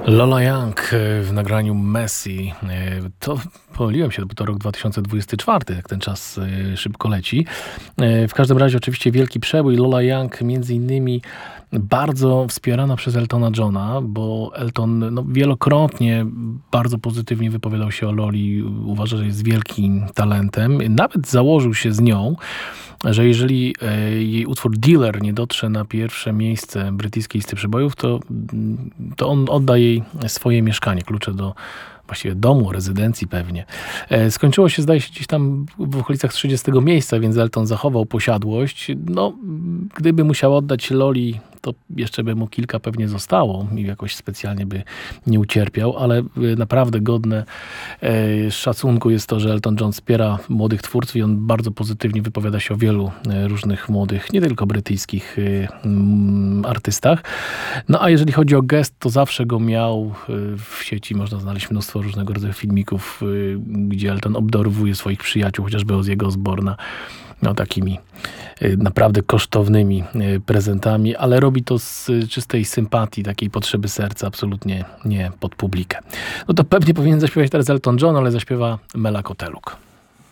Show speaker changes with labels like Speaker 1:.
Speaker 1: Lola Young w nagraniu Messi. To pomyliłem się, bo to rok 2024, jak ten czas szybko leci. W każdym razie oczywiście wielki przebój. Lola Young między innymi bardzo wspierana przez Eltona Johna, bo Elton wielokrotnie bardzo pozytywnie wypowiadał się o Loli. Uważa, że jest wielkim talentem. Nawet założył się z nią, że jeżeli jej utwór Dealer nie dotrze na pierwsze miejsce brytyjskiej listy przebojów, to on odda jej swoje mieszkanie, klucze do właściwie domu, rezydencji pewnie. Skończyło się, zdaje się, gdzieś tam w okolicach 30 miejsca, więc Elton zachował posiadłość. Gdyby musiał oddać Loli, to jeszcze by mu kilka pewnie zostało i jakoś specjalnie by nie ucierpiał, ale naprawdę godne szacunku jest to, że Elton John wspiera młodych twórców i on bardzo pozytywnie wypowiada się o wielu różnych młodych, nie tylko brytyjskich artystach. A jeżeli chodzi o gest, to zawsze go miał. W sieci można znaleźć mnóstwo różnego rodzaju filmików, gdzie Elton obdarowuje swoich przyjaciół, chociażby Ozzy'ego Osbourna, takimi naprawdę kosztownymi prezentami, ale robi to z czystej sympatii, takiej potrzeby serca, absolutnie nie pod publikę. To pewnie powinien zaśpiewać teraz Elton John, ale zaśpiewa Mela Koteluk.